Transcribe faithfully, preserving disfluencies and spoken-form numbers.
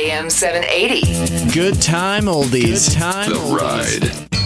A M seven eighty. Good time oldies. Good time The oldies. Ride.